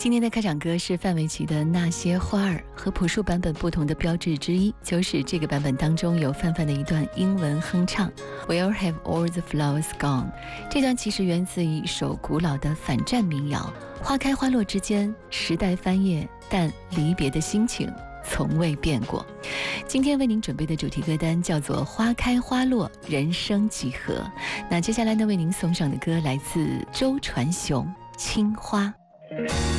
今天的开场歌是范玮琪的《那些花儿》，和朴树版本不同的标志之一，就是这个版本当中有范范的一段英文哼唱 Where have all the flowers gone？ 这段其实源自于一首古老的反战民谣，花开花落之间，时代翻页，但离别的心情从未变过。今天为您准备的主题歌单叫做花开花落，人生几何。那接下来呢，为您送上的歌来自周传雄《青花》。